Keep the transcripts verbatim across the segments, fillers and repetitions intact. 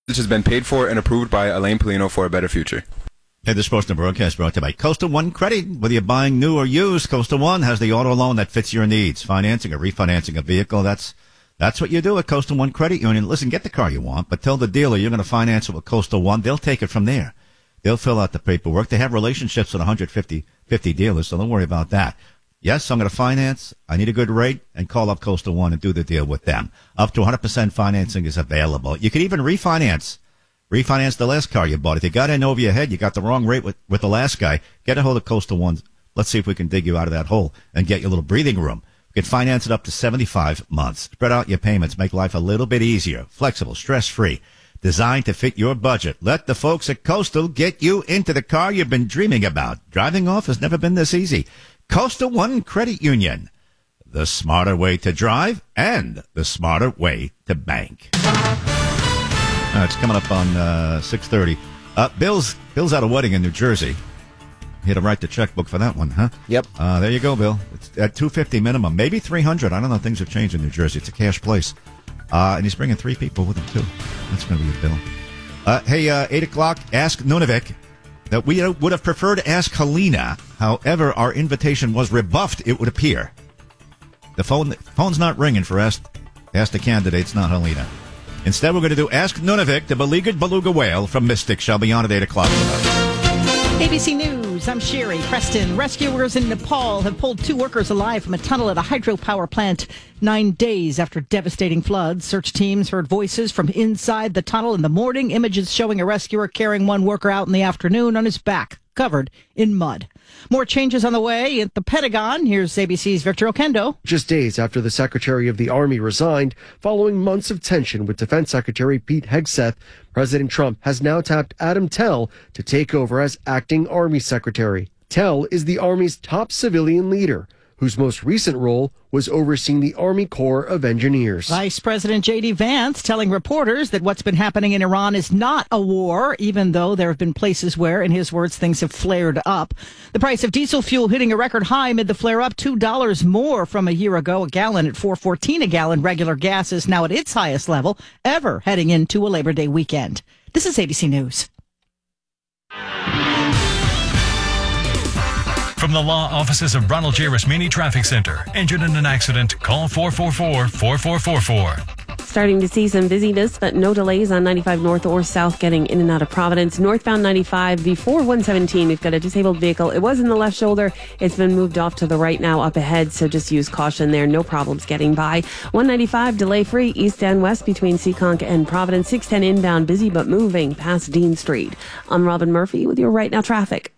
This has been paid for and approved by Elaine Polino for a better future. Hey, this portion of broadcast brought to you by Coastal One Credit. Whether you're buying new or used, Coastal One has the auto loan that fits your needs. Financing or refinancing a vehicle, that's that's what you do at Coastal One Credit Union. Listen, get the car you want, but tell the dealer you're going to finance it with Coastal One. They'll take it from there. They'll fill out the paperwork. They have relationships with one hundred fifty dealers, so don't worry about that. Yes, I'm going to finance. I need a good rate, and call up Coastal One and do the deal with them. Up to one hundred percent financing is available. You can even refinance. Refinance the last car you bought. If you got in over your head, you got the wrong rate with, with the last guy, get a hold of Coastal One. Let's see if we can dig you out of that hole and get you a little breathing room. You can finance it up to seventy-five months. Spread out your payments. Make life a little bit easier. Flexible, stress-free. Designed to fit your budget. Let the folks at Coastal get you into the car you've been dreaming about. Driving off has never been this easy. Coastal One Credit Union. The smarter way to drive and the smarter way to bank. Uh, it's coming up on uh, six thirty. Uh, Bill's Bill's at a wedding in New Jersey. He had to write the checkbook for that one, huh? Yep. Uh, there you go, Bill. It's at two hundred fifty minimum, maybe three hundred. I don't know. Things have changed in New Jersey. It's a cash place. Uh, and he's bringing three people with him, too. That's going to be a Bill. Uh, hey, uh, eight o'clock, Ask Nunavik. That we would have preferred to ask Helena. However, our invitation was rebuffed, it would appear. The phone phone's not ringing for Ask, ask the candidates, not Helena. Instead, we're going to do Ask Nunavik. The beleaguered beluga whale from Mystic shall be on at eight o'clock. A B C News, I'm Sherry Preston. Rescuers in Nepal have pulled two workers alive from a tunnel at a hydropower plant nine days after devastating floods. Search teams heard voices from inside the tunnel in the morning. Images showing a rescuer carrying one worker out in the afternoon on his back, covered in mud. More changes on the way at the Pentagon. Here's A B C's Victor Okendo. Just days after the Secretary of the Army resigned, following months of tension with Defense Secretary Pete Hegseth, President Trump has now tapped Adam Tell to take over as acting Army Secretary. Tell is the Army's top civilian leader, whose most recent role was overseeing the Army Corps of Engineers. Vice President J D. Vance telling reporters that what's been happening in Iran is not a war, even though there have been places where, in his words, things have flared up. The price of diesel fuel hitting a record high amid the flare-up, two dollars more from a year ago. A gallon at four fourteen a gallon. Regular gas is now at its highest level ever heading into a Labor Day weekend. This is A B C News. From the law offices of Ronald J. Rasmini Traffic Center. Injured in an accident? Call four four four, four four four four. Starting to see some busyness, but no delays on ninety-five north or south getting in and out of Providence. Northbound ninety-five before one seventeen, we've got a disabled vehicle. It was in the left shoulder. It's been moved off to the right now up ahead, so just use caution there. No problems getting by. one ninety-five delay-free east and west between Seekonk and Providence. six ten inbound busy but moving past Dean Street. I'm Robin Murphy with your Right Now traffic.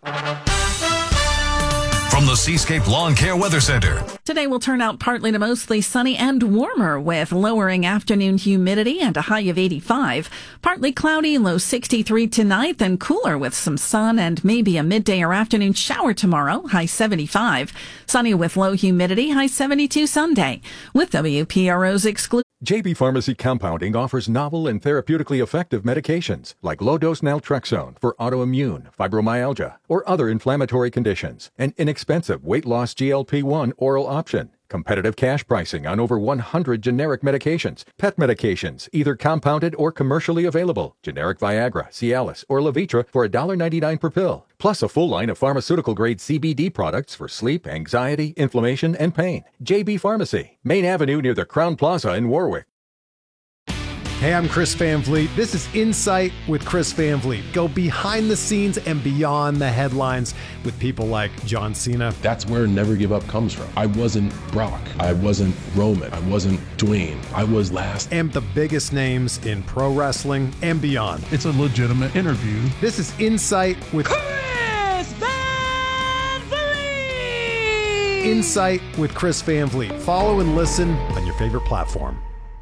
From the Seascape Lawn Care Weather Center. Today will turn out partly to mostly sunny and warmer with lowering afternoon humidity and a high of eighty-five. Partly cloudy, low sixty-three tonight, then cooler with some sun and maybe a midday or afternoon shower tomorrow, high seventy-five. Sunny with low humidity, high seventy-two Sunday. With W P R O's exclusive. J B Pharmacy Compounding offers novel and therapeutically effective medications like low-dose naltrexone for autoimmune, fibromyalgia, or other inflammatory conditions, and inexpensive weight-loss G L P one oral option. Competitive cash pricing on over one hundred generic medications, pet medications, either compounded or commercially available, generic Viagra, Cialis, or Levitra for one dollar ninety-nine per pill, plus a full line of pharmaceutical-grade C B D products for sleep, anxiety, inflammation, and pain. J B Pharmacy, Main Avenue near the Crown Plaza in Warwick. Hey, I'm Chris Van Vliet. This is Insight with Chris Van Vliet. Go behind the scenes and beyond the headlines with people like John Cena. That's where Never Give Up comes from. I wasn't Brock. I wasn't Roman. I wasn't Dwayne. I was last. And the biggest names in pro wrestling and beyond. It's a legitimate interview. This is Insight with Chris Van Vliet. Insight with Chris Van Vliet. Follow and listen on your favorite platform.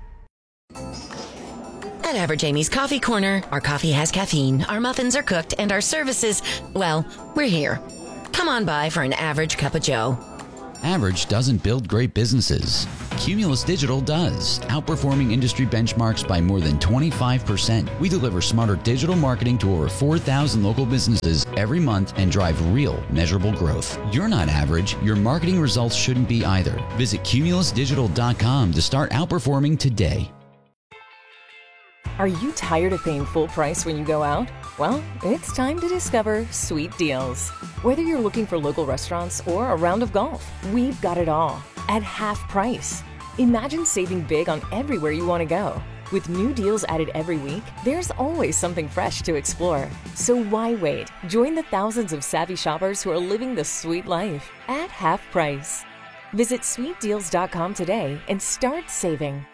At Average Amy's Coffee Corner, our coffee has caffeine, our muffins are cooked, and our services, well, we're here. Come on by for an average cup of joe. Average doesn't build great businesses. Cumulus Digital does, outperforming industry benchmarks by more than twenty-five percent. We deliver smarter digital marketing to over four thousand local businesses every month and drive real, measurable growth. You're not average. Your marketing results shouldn't be either. Visit cumulus digital dot com to start outperforming today. Are you tired of paying full price when you go out? Well, it's time to discover Sweet Deals. Whether you're looking for local restaurants or a round of golf, we've got it all at half price. Imagine saving big on everywhere you want to go. With new deals added every week, there's always something fresh to explore. So why wait? Join the thousands of savvy shoppers who are living the sweet life at half price. Visit sweet deals dot com today and start saving.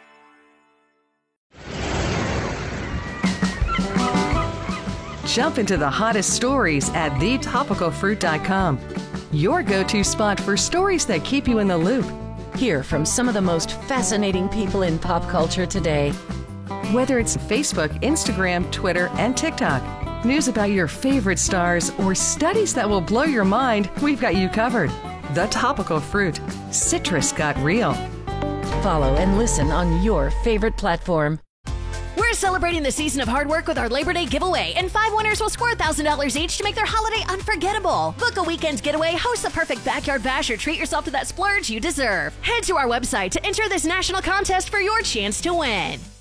Jump into the hottest stories at the topical fruit dot com. Your go-to spot for stories that keep you in the loop. Hear from some of the most fascinating people in pop culture today. Whether it's Facebook, Instagram, Twitter, and TikTok, news about your favorite stars, or studies that will blow your mind, we've got you covered. The Topical Fruit. Citrus got real. Follow and listen on your favorite platform. We're celebrating the season of hard work with our Labor Day giveaway, and five winners will score one thousand dollars each to make their holiday unforgettable. Book a weekend getaway, host the perfect backyard bash, or treat yourself to that splurge you deserve. Head to our website to enter this national contest for your chance to win.